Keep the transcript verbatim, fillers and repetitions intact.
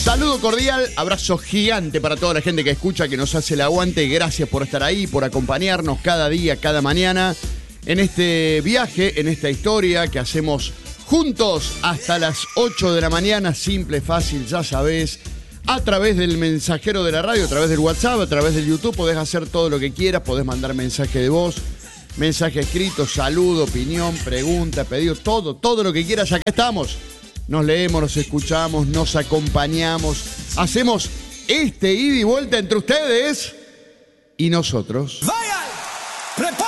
Saludo cordial, abrazo gigante para toda la gente que escucha, que nos hace el aguante. Gracias por estar ahí, por acompañarnos cada día, cada mañana en este viaje, en esta historia que hacemos juntos hasta las ocho de la mañana. Simple, fácil, ya sabés. A través del mensajero de la radio, a través del WhatsApp, a través del YouTube, podés hacer todo lo que quieras, podés mandar mensaje de voz, mensaje escrito, saludo, opinión, pregunta, pedido, todo, todo lo que quieras, acá estamos. Nos leemos, nos escuchamos, nos acompañamos, hacemos este ida y vuelta entre ustedes y nosotros. ¡Vayan!